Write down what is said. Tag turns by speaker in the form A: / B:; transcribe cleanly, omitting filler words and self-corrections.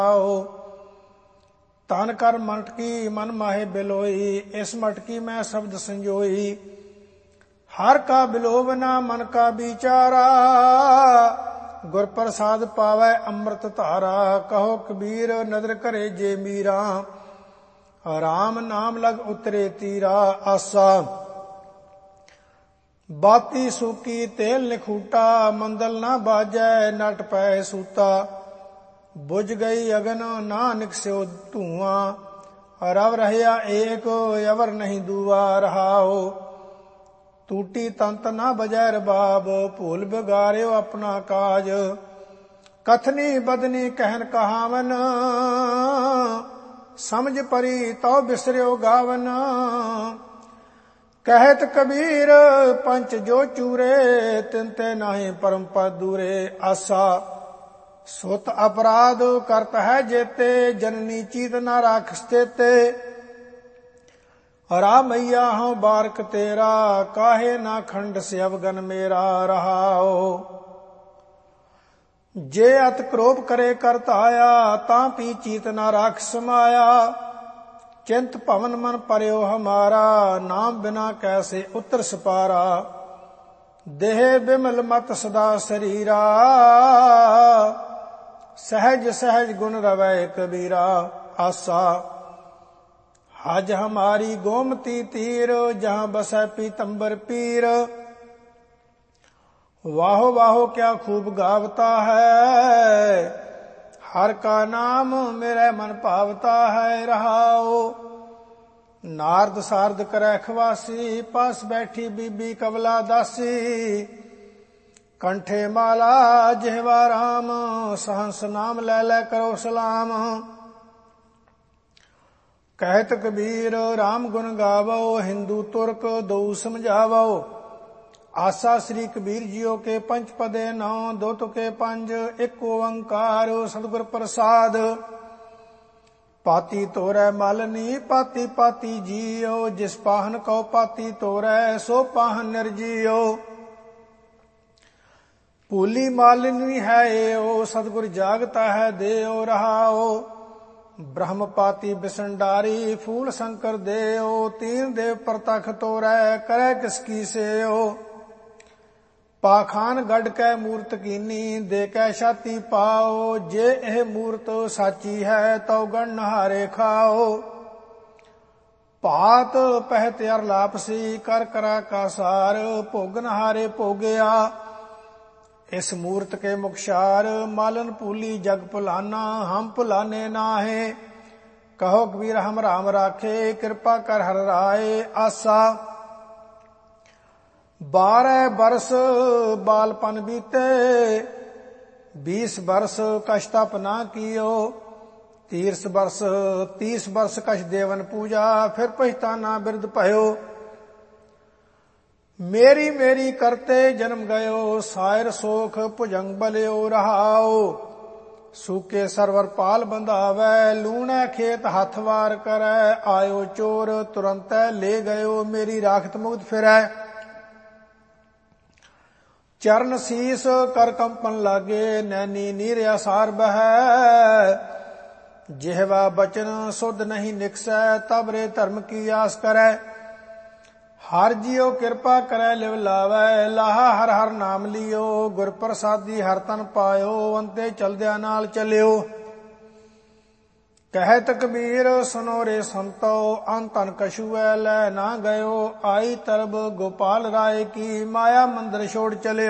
A: ਤਨ ਕਰ ਮਟਕੀ ਮਨ ਮਾਹੇ ਬਿਲੋਈ, ਇਸ ਮਟਕੀ ਮੈਂ ਸ਼ਬਦ ਸੰਜੋਈ। ਹਰ ਕਾ ਬਿਲੋਵਨਾ ਮਨ ਕਾ ਵਿਚਾਰਾ, ਗੁਰ ਪ੍ਰਸਾਦ ਪਾਵੈ ਅੰਮ੍ਰਿਤ ਧਾਰਾ। ਕਹੋ ਕਬੀਰ ਨਦਰ ਕਰੇ ਜੇ ਮੀਰਾ, ਰਾਮ ਨਾਮ ਲਗ ਉਤਰੇ ਤੀਰਾ। ਆਸਾ ਬਾਤੀ ਸੂਕੀ ਤੇਲ ਨਿਖੂਟਾ, ਮੰਦਲ ਨਾ ਬਾਜੈ ਨਟ ਪੈ ਸੂਤਾ। ਬੁਝ ਗਈ ਅਗਨ ਨਾ ਨਿਕਸਿਓ ਧੂਆਂ, ਰਵ ਰਹਿਆ ਏਕ ਅਵਰ ਨਹੀਂ ਦੂਆ। ਰਹਾਓ ਟੂਟੀ ਤੰਤ ਨਾ ਬਜੈ ਰਬਾਬ, ਭੂਲ ਬਿਗਾਰਿਓ ਆਪਣਾ ਕਾਜ। ਕਥਨੀ ਬਦਨੀ ਕਹਿਨ ਕਹਾਵਨ, ਸਮਝ ਪਰੀ ਤਉ ਬਿਸਰਿਓ ਗਾਵਨ। ਕਹਿਤ ਕਬੀਰ ਪੰਚ ਜੋ ਚੂਰੇ, ਤਿਨ ਤੇ ਨਾਹੀ ਪਰਮ ਪਦ ਦੂਰੇ। ਆਸਾ ਸੁਤ ਅਪਰਾਧ ਕਰਤ ਹੈ ਜੇਤੇ, ਜਨਨੀ ਚੀਤ ਨਾ ਰਾਖਸ ਤੇਤੇ। ਰਾਮਈਆ ਹਉ ਬਾਰਕ ਤੇਰਾ, ਕਾਹੇ ਨਾ ਖੰਡ ਸਿਵਗਨ ਮੇਰਾ। ਰਹਾਓ ਜੇ ਅਤ ਕ੍ਰੋਧ ਕਰੇ ਕਰਤ ਆਇਆ, ਤਾਂ ਪੀ ਚੀਤ ਨਾ ਰਾਖ ਸਮਾਇਆ। ਚਿੰਤ ਭਵਨ ਮਨ ਪਰਿਓ ਹਮਾਰਾ, ਨਾਮ ਬਿਨਾ ਕੈਸੇ ਉਤਰ ਸਪਾਰਾ। ਦੇਹ ਬਿਮਲ ਮਤ ਸਦਾ ਸਰੀਰਾ, ਸਹਿਜ ਸਹਿਜ ਗੁਣ ਰਵੈ ਕਬੀਰਾ। ਆਸਾ ਹਜ ਹਮਾਰੀ ਗੋਮਤੀ ਤੀਰ, ਜਹਾਂ ਬਸੈ ਪੀਤੰਬਰ ਪੀਰ। ਵਾਹੋ ਵਾਹੋ ਕਿਆ ਖੂਬ ਗਾਵਤਾ ਹੈ, ਹਰ ਕਾ ਨਾਮ ਮੇਰੇ ਮਨ ਭਾਵਤਾ ਹੈ। ਰਹਾਓ ਨਾਰਦ ਸਾਰਦ ਕਰੈ ਖਵਾਸੀ, ਪਾਸ ਬੈਠੀ ਬੀਬੀ ਕਵਲਾ ਦਾਸੀ। ਕੰਠੇ ਮਾਲਾ ਜਿਹਵਾ ਰਾਮ, ਸਹੰਸ ਨਾਮ ਲੈ ਲੈ ਕਰੋ ਸਲਾਮ। ਕਹਿਤ ਕਬੀਰ ਰਾਮ ਗੁਣ ਗਾਵੋ, ਹਿੰਦੂ ਤੁਰਕ ਦਊ ਸਮਝਾਵੋ। ਆਸਾ ਸ੍ਰੀ ਕਬੀਰ ਜੀਓ ਕੇ ਪੰਚ ਪਦੇ ਨੌ, ਦੋ ਤੁਕੇ ਪੰਜ ਇੱਕ ਓੰਕਾਰ ਸਤਿਗੁਰ ਪ੍ਰਸਾਦ। ਪਾਤੀ ਤੋਰੈ ਮਲਨੀ ਪਾਤੀ ਪਾਤੀ ਜੀਓ, ਜਿਸ ਪਾਹਨ ਕਉ ਪਾਤੀ ਤੋਰੈ ਸੋ ਪਾਹਨ ਨਿਰਜੀਓ। ਭੂਲੀ ਮਾਲਿਨੀ ਹੈ ਏਓ, ਸਤਿਗੁਰ ਜਾਗਤਾ ਹੈ ਦੇਓ। ਰਹਾਓ ਬ੍ਰਹਮ ਪਾਤੀ ਬਿਸੰਡਾਰੀ, ਫੂਲ ਸ਼ੰਕਰ ਦੇਓ। ਤੀਨ ਦੇਵ ਪ੍ਰਤਖ ਤੋਰੈ, ਕਰੈ ਕਿਸ ਕੀ ਸੇਓ। ਪਾਖਾਨ ਗੜ ਕੈ ਮੂਰਤ ਕੀਨੀ, ਦੇ ਕੈ ਛਾਤੀ ਪਾਓ। ਜੇ ਇਹ ਮੂਰਤ ਸਾਚੀ ਹੈ, ਤਉ ਗਣ ਨਹਾਰੇ ਖਾਓ। ਭਾਤ ਪਹਿਤ ਅਰ ਲਾਪਸੀ, ਕਰ ਕਰਾ ਕਾ ਸਾਰ। ਭੋਗ ਨਹਾਰੇ ਭੋਗਿਆ, ਇਸ ਮੂਰਤ ਕੇ ਮੁਖਸ਼ਾਰ। ਮਾਲਨ ਭੂਲੀ ਜਗ ਭੁਲਾਨਾ, ਹਮ ਭੁਲਾਨੇ ਨਾਹੇ। ਕਹੋ ਕਬੀਰ ਹਮ ਰਾਮ ਰਾਖੇ, ਕਿਰਪਾ ਕਰ ਹਰ ਰਾਏ। ਆਸਾ 12 ਬਰਸ ਬਾਲਪਨ ਬੀਤੇ, 20 ਬਰਸ ਕਛ ਤਪ ਨਾ ਕੀਓ। 30 ਬਰਸ ਕਛ ਦੇਵਨ ਪੂਜਾ, ਫਿਰ ਪਛਤਾਨਾ ਬਿਰਧ ਭਇਓ। ਮੇਰੀ ਮੇਰੀ ਕਰਤੇ ਜਨਮ ਗਇਓ, ਸਾਇਰ ਸੋਖ ਭੁਜੰਗ ਬਲਿਓ। ਰਹਾਓ ਸੂਕੇ ਸਰਵਰ ਪਾਲ ਬੰਧਾਵੈ, ਲੂਣੈ ਖੇਤ ਹੱਥ ਵਾਰ ਕਰੈ। ਆਇਓ ਚੋਰ ਤੁਰੰਤੈ ਲੈ ਗਇਓ, ਮੇਰੀ ਰਾਖਤ ਮੁਕਤ ਫਿਰੈ। ਚਰਨ ਸੀਸ ਕਰ ਕੰਪਨ ਲਾਗੇ, ਨੈਣੀ ਨੀਰ ਅਸਾਰ ਬਹੈ। ਜਿਹਵਾ ਬਚਨ ਸੁਧ ਨਹੀਂ ਨਿਕਸੈ, ਤਬ ਰੇ ਧਰਮ ਕੀ ਆਸ ਕਰੈ। ਹਰ ਜੀਓ ਕਿਰਪਾ ਕਰੈ ਲਿਵ ਲਾਵੈ, ਲਾਹਾ ਹਰ ਹਰ ਨਾਮ ਲਿਓ। ਗੁਰ ਪ੍ਰਸਾਦੀ ਹਰ ਤਨ ਪਾਇਓ, ਅੰਤੇ ਚਲਦਿਆਂ ਨਾਲ ਚਲਿਓ। ਕਹਿਤ ਕਬੀਰ ਸੁਨੋ ਰੇ ਸੰਤੋ, ਅੰਤਨ ਕਛੂਐ ਲੈ ਨਾ ਗਇਓ। ਆਈ ਤਰਬ ਗੋਪਾਲ ਰਾਏ ਕੀ, ਮਾਇਆ ਮੰਦਰ ਛੋੜ ਚਲਿਓ।